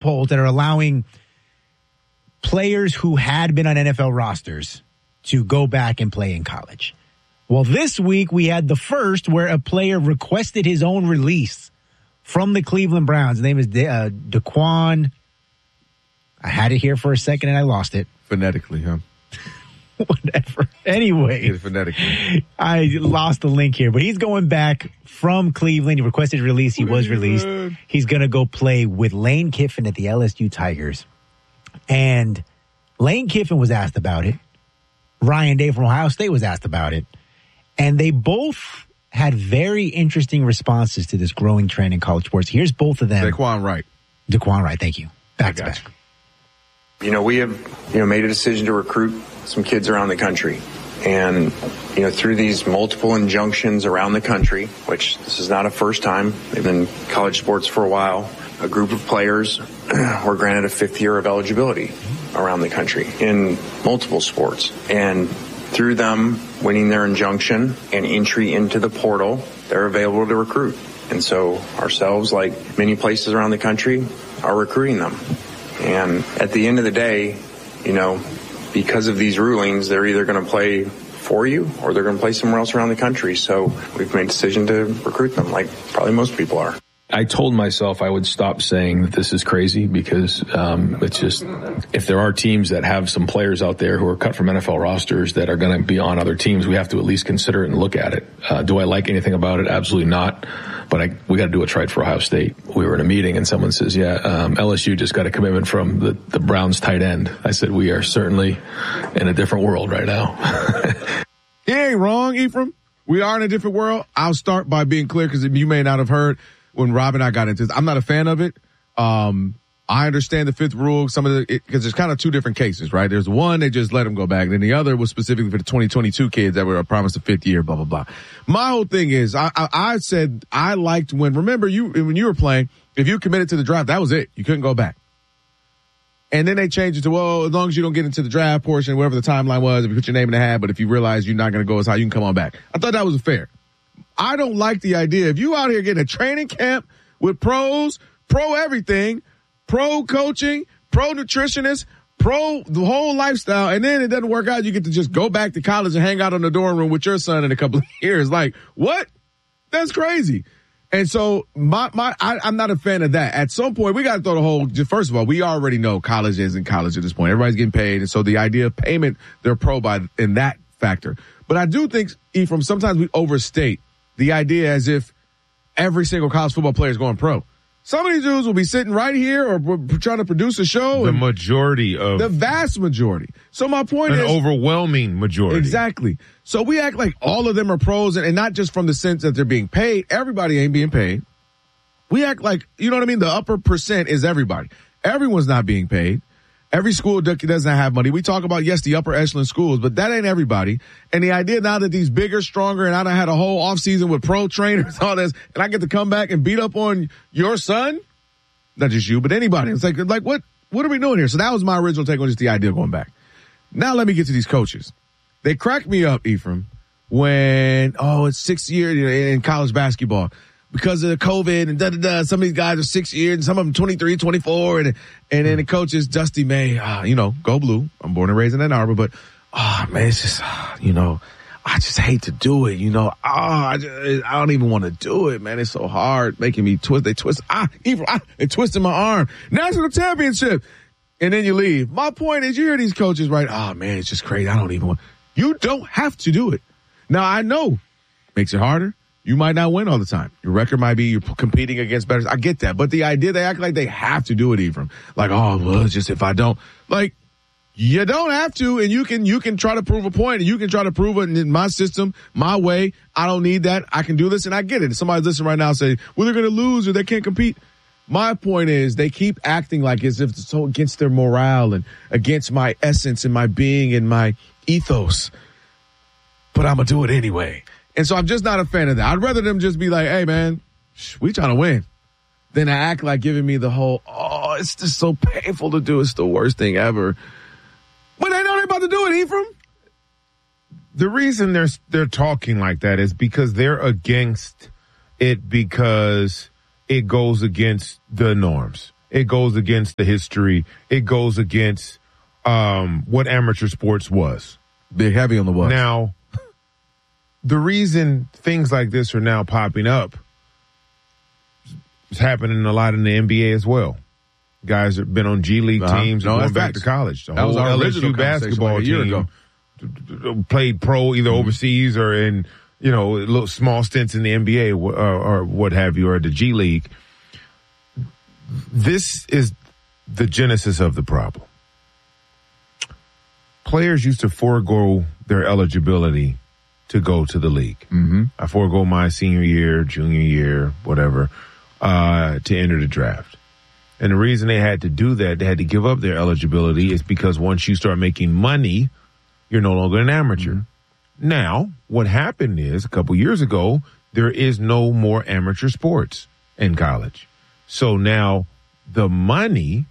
loopholes that are allowing players who had been on NFL rosters to go back and play in college. Well, this week we had the first where a player requested his own release from the Cleveland Browns. His name is Daquan. I had it here for a second and I lost it. Phonetically, huh? Whatever. Anyway, phonetically. I lost the link here, but he's going back from Cleveland. He requested release. He was released. He's going to go play with Lane Kiffin at the LSU Tigers. And Lane Kiffin was asked about it. Ryan Day from Ohio State was asked about it. And they both had very interesting responses to this growing trend in college sports. Here's both of them. Daquan Wright. Daquan Wright, thank you. Back to back. We have, made a decision to recruit some kids around the country. And, through these multiple injunctions around the country, which this is not a first time, they've been in college sports for a while, a group of players were granted a 5th year of eligibility around the country in multiple sports. And through them winning their injunction and entry into the portal, they're available to recruit. And so ourselves, like many places around the country, are recruiting them. And at the end of the day, because of these rulings, they're either going to play for you or they're going to play somewhere else around the country. So we've made a decision to recruit them, like probably most people are. I told myself I would stop saying that this is crazy because it's just, if there are teams that have some players out there who are cut from NFL rosters that are going to be on other teams, we have to at least consider it and look at it. Do I like anything about it? Absolutely not. But we got to do what's right for Ohio State. We were in a meeting and someone says, LSU just got a commitment from the Browns tight end. I said, we are certainly in a different world right now. He ain't wrong, Ephraim. We are in a different world. I'll start by being clear because you may not have heard when Rob and I got into this. I'm not a fan of it. I understand the 5th rule, because there's kind of 2 different cases, right? There's one, they just let them go back. Then the other was specifically for the 2022 kids that were promised a 5th year, blah, blah, blah. My whole thing is, I said I liked when you were playing, if you committed to the draft, that was it. You couldn't go back. And then they changed it to, well, as long as you don't get into the draft portion, whatever the timeline was, if you put your name in the hat, but if you realize you're not going to go as high, you can come on back. I thought that was fair. I don't like the idea. If you out here getting a training camp with pros, pro everything, pro coaching, pro nutritionist, pro the whole lifestyle, and then it doesn't work out, you get to just go back to college and hang out in the dorm room with your son in a couple of years. Like, what? That's crazy. And so I'm not a fan of that. At some point, we got to throw the whole, first of all, we already know college isn't college at this point. Everybody's getting paid. And so the idea of payment, they're pro by in that factor. But I do think, Ephraim, sometimes we overstate the idea as if every single college football player is going pro. Some of these dudes will be sitting right here or trying to produce a show. The vast majority. So my point is. An overwhelming majority. Exactly. So we act like all of them are pros and not just from the sense that they're being paid. Everybody ain't being paid. We act like, you know what I mean? The upper percent is everybody. Everyone's not being paid. Every school doesn't have money. We talk about, yes, the upper echelon schools, but that ain't everybody. And the idea now that these bigger, stronger, and I done had a whole offseason with pro trainers, all this, and I get to come back and beat up on your son? Not just you, but anybody. It's like what are we doing here? So that was my original take on just the idea of going back. Now let me get to these coaches. They cracked me up, Ephraim, when, it's 6 years in college basketball. Because of the COVID and some of these guys are 6 years and some of them 23, 24. And then the coach is Dusty May, go blue. I'm born and raised in Ann Arbor, but, man, it's just, I just hate to do it. I don't even want to do it, man. It's so hard making me twist. They twist, they twisted my arm. National championship. And then you leave. My point is, you hear these coaches, right? Oh, man, it's just crazy. I don't even want, you don't have to do it. Now, I know makes it harder. You might not win all the time. Your record might be you're competing against better. I get that. But the idea, they act like they have to do it, Ephraim. Like, it's just if I don't. Like, you don't have to, and you can try to prove a point, and you can try to prove it in my system, my way. I don't need that. I can do this, and I get it. If somebody's listening right now and say, well, they're going to lose or they can't compete. My point is they keep acting like as if it's so against their morale and against my essence and my being and my ethos. But I'm going to do it anyway. And so I'm just not a fan of that. I'd rather them just be like, hey, man, we trying to win, than to act like giving me the whole, it's just so painful to do. It's the worst thing ever. But they know they're about to do it, Ephraim. The reason they're talking like that is because they're against it because it goes against the norms. It goes against the history. It goes against what amateur sports was. Big heavy on the was. Now, the reason things like this are now popping up is happening a lot in the NBA as well. Guys have been on G League teams and going back to college. The that was our original LSU basketball like a year team ago. Played pro either overseas or in, little small stints in the NBA or what have you, or the G League. This is the genesis of the problem. Players used to forego their eligibility to go to the league. Mm-hmm. I forego my senior year, junior year, whatever, to enter the draft. And the reason they had to do that, they had to give up their eligibility, is because once you start making money, you're no longer an amateur. Mm-hmm. Now, what happened is a couple years ago, there is no more amateur sports in college. So now the money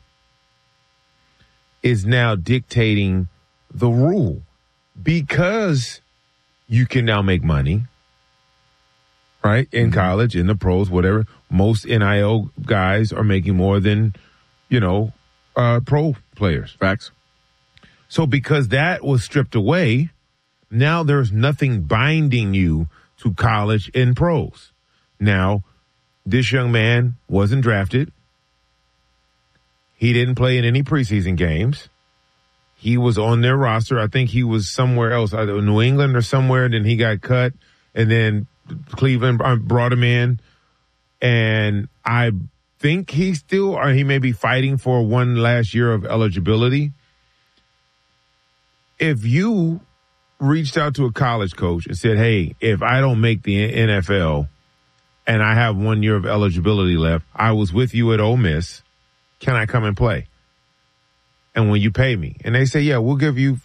is now dictating the rule, because you can now make money, right? In college, in the pros, whatever. Most NIL guys are making more than, pro players. Facts. So because that was stripped away, now there's nothing binding you to college and pros. Now, this young man wasn't drafted. He didn't play in any preseason games. He was on their roster. I think he was somewhere else, either New England or somewhere. Then he got cut, and then Cleveland brought him in. And I think he may be fighting for one last year of eligibility. If you reached out to a college coach and said, hey, if I don't make the NFL and I have 1 year of eligibility left, I was with you at Ole Miss, can I come and play? And when you pay me, and they say, yeah, we'll give you,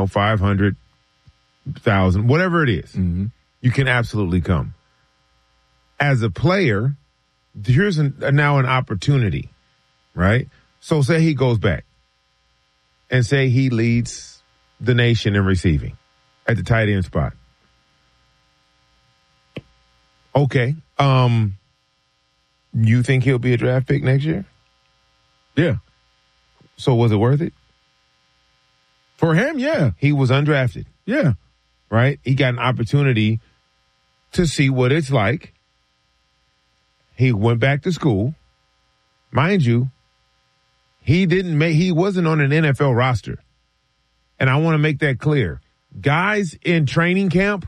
500,000, whatever it is, you can absolutely come. As a player, here's now an opportunity, right? So say he goes back and say he leads the nation in receiving at the tight end spot. Okay. You think he'll be a draft pick next year? Yeah. So was it worth it? For him, yeah. He was undrafted. Yeah. Right? He got an opportunity to see what it's like. He went back to school. Mind you, he wasn't on an NFL roster. And I want to make that clear. Guys in training camp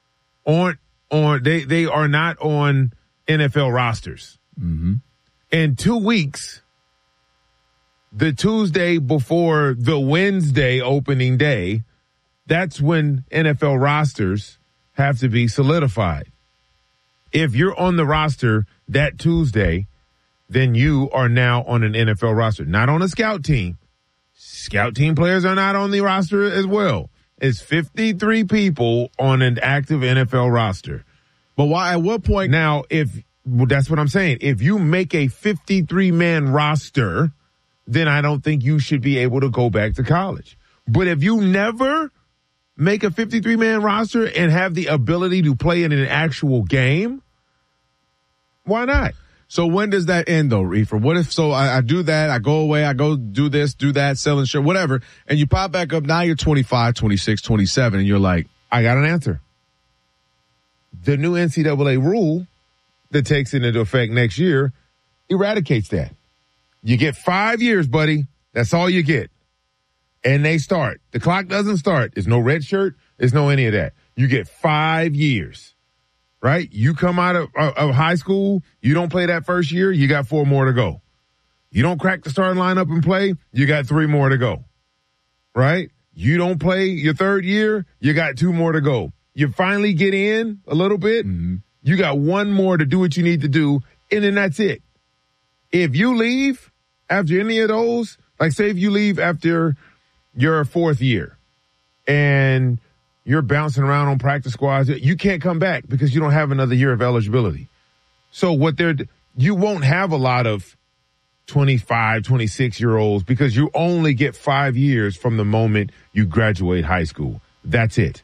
they are not on NFL rosters. Mm-hmm. In 2 weeks, the Tuesday before the Wednesday opening day, that's when NFL rosters have to be solidified. If you're on the roster that Tuesday, then you are now on an NFL roster, not on a scout team. Scout team players are not on the roster as well. It's 53 people on an active NFL roster. But why? At what point? Now, that's what I'm saying. If you make a 53-man roster, then I don't think you should be able to go back to college. But if you never make a 53-man roster and have the ability to play in an actual game, why not? So when does that end, though, Reefer? What if, so I do that, I go away, I go do this, do that, sell insurance, whatever, and you pop back up, now you're 25, 26, 27, and you're like, I got an answer. The new NCAA rule that takes into effect next year eradicates that. You get 5 years, buddy. That's all you get. And they start. The clock doesn't start. There's no red shirt. There's no any of that. You get 5 years, right? You come out of high school. You don't play that first year. You got 4 more to go. You don't crack the starting lineup and play. You got 3 more to go, right? You don't play your 3rd year. You got 2 more to go. You finally get in a little bit. Mm-hmm. You got 1 more to do what you need to do. And then that's it. If you leave after any of those, like say if you leave after your 4th year and you're bouncing around on practice squads, you can't come back because you don't have another year of eligibility. So you won't have a lot of 25, 26-year-olds because you only get 5 years from the moment you graduate high school. That's it.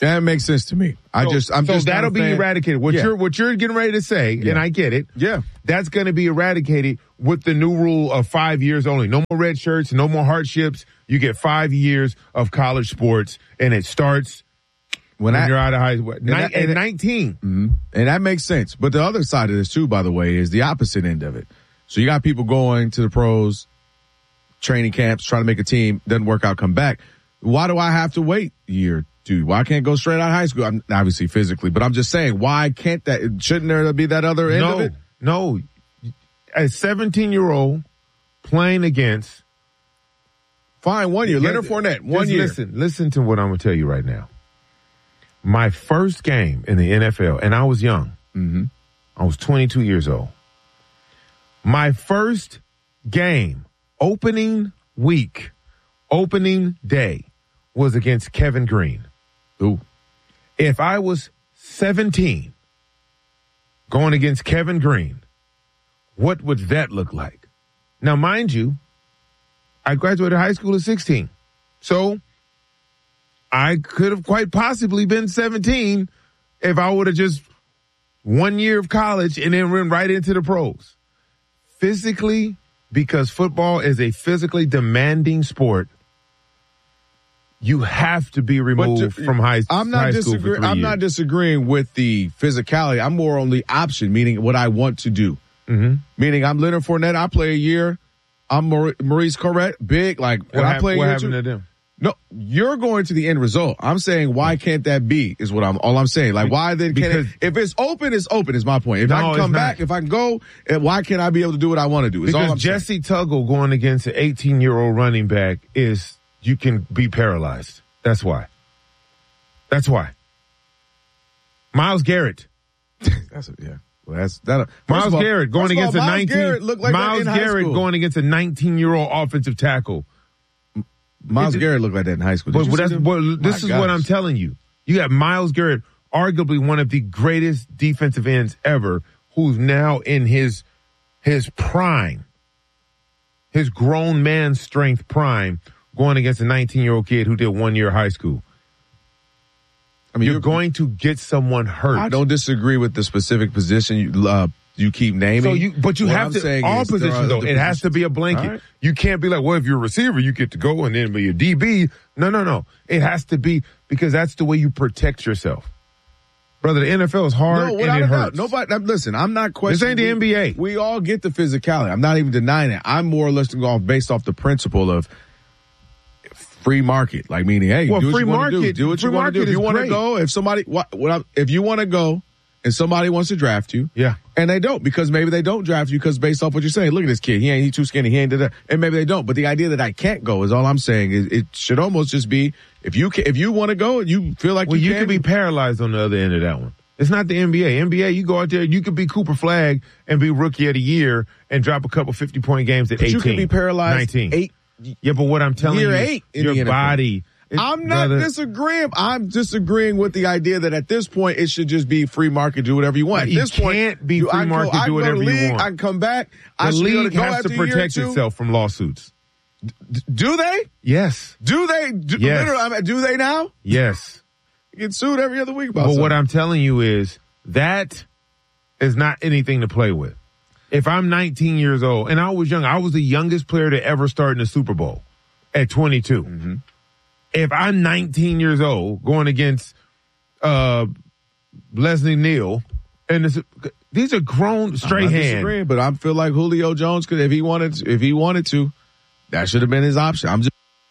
That makes sense to me. I'm just that'll be eradicated. What you're getting ready to say, and I get it. Yeah. That's going to be eradicated with the new rule of 5 years only. No more red shirts, no more hardships. You get 5 years of college sports, and it starts when you're out of high school. At 19. Mm-hmm. And that makes sense. But the other side of this, too, by the way, is the opposite end of it. So you got people going to the pros, training camps, trying to make a team, doesn't work out, come back. Why do I have to wait a year? Dude, why can't go straight out of high school? I'm obviously physically, but I'm just saying, why can't that? Shouldn't there be that other end of it? No. A 17-year-old playing against. Fine, 1 year. Leonard Fournette, 1 year. Listen to what I'm going to tell you right now. My first game in the NFL, and I was young. Mm-hmm. I was 22 years old. My first game, opening day, was against Kevin Green. Ooh. If I was 17 going against Kevin Green, what would that look like? Now, mind you, I graduated high school at 16. So I could have quite possibly been 17 if I would have just 1 year of college and then went right into the pros. Physically, because football is a physically demanding sport, you have to be removed from high school. I'm not disagreeing with the physicality. I'm more on the option, meaning what I want to do. Mm-hmm. Meaning I'm Leonard Fournette. I play a year. I'm Maurice Clarett. Big. Like, when I play what happened to them? No, you're going to the end result. I'm saying, why can't that be, is all I'm saying. Like, why then can't it? If it's open, it's open, is my point. If I can come back, if I can go, why can't I be able to do what I want to do? Is all I'm saying. Jesse Tuggle going against an 18-year-old running back is, you can be paralyzed. That's why. Miles Garrett. Miles Garrett going against a 19-year-old offensive tackle. Miles Garrett looked like that in high school. This is what I'm telling you. You got Miles Garrett, arguably one of the greatest defensive ends ever, who's now in his prime, his grown man strength prime, going against a 19-year-old kid who did 1 year of high school. I mean, you're going to get someone hurt. I don't disagree with the specific position you keep naming. But you have to, all positions though, it has to be a blanket. Right. You can't be like, well, if you're a receiver, you get to go and then be a DB. No. It has to be, because that's the way you protect yourself. Brother, the NFL is hard and it hurts. Listen, I'm not questioning. This ain't the NBA. We all get the physicality. I'm not even denying it. I'm more or less going based off the principle of free market. Like, meaning, hey, do what you want to do. Do what you want to do. If you want to go, if you want to go and somebody wants to draft you, yeah, and they don't, because maybe they don't draft you because based off what you're saying, look at this kid, he's too skinny, he ain't did that, and maybe they don't. But the idea that I can't go is all I'm saying. Is it should almost just be, if you want to go and you feel like you could be paralyzed on the other end of that one. It's not the NBA. NBA, you go out there, you could be Cooper Flagg and be rookie of the year and drop a couple 50-point games at 18. You could be paralyzed 19. Yeah, but what I'm telling you, 8 in your body. I'm not disagreeing. I'm disagreeing with the idea that at this point it should just be free market, do whatever you want. At this point, can't be free market, do whatever you want. I can come back. The league has to protect itself from lawsuits. Do they? Yes. Do they? Yes. Do they now? Yes. You get sued every other week about But something. what I'm telling you is that is not anything to play with. If I'm 19 years old, and I was young, I was the youngest player to ever start in the Super Bowl at 22. Mm-hmm. If I'm 19 years old going against Leslie Neal, and these are grown straight hands. But I feel like Julio Jones could, if he wanted to, that should have been his option. I'm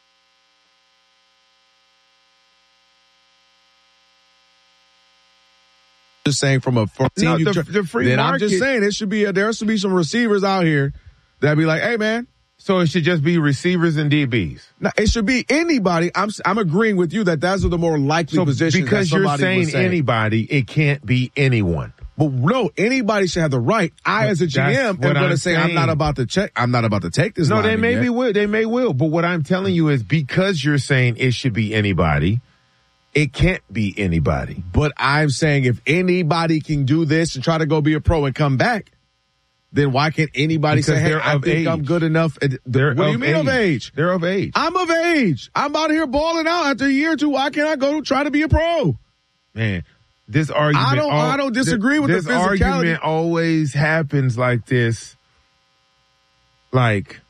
just saying from a team. The free then market. I'm just saying there should be some receivers out here that be like, hey man. So it should just be receivers and DBs. No, it should be anybody. I'm agreeing with you that those are the more likely positions. Because you're saying anybody, it can't be anyone. But no, anybody should have the right. As a GM, am going to say I'm not about to check. I'm not about to take this. No, they may will. But what I'm telling you is, because you're saying it should be anybody, it can't be anybody. But I'm saying if anybody can do this and try to go be a pro and come back, then why can't anybody say, hey, I think I'm good enough? What do you mean of age? They're of age. I'm of age. I'm out here balling out after a year or two. Why can't I go try to be a pro? Man, this argument. I don't disagree with this the physicality. argument always happens like this. Like,